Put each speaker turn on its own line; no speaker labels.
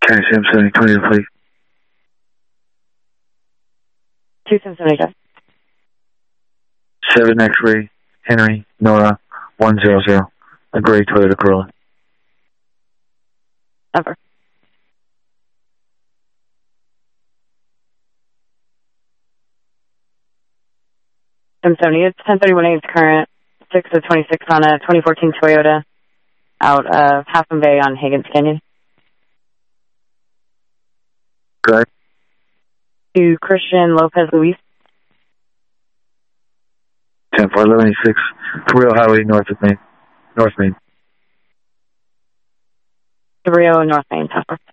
Okay, Sam 70, 20 to please.
2778.
7 X-ray, Henry, Nora, 100. A gray Toyota Corolla.
Over. Sam 70, it's 1031 current, 6 of 26 on a 2014 Toyota out of Half Moon Bay on Higgins Canyon.
Good.
To Christian Lopez Luis.
10-4-11-86, Cabrillo Highway, North Main.
Cabrillo, North Main, Tupper.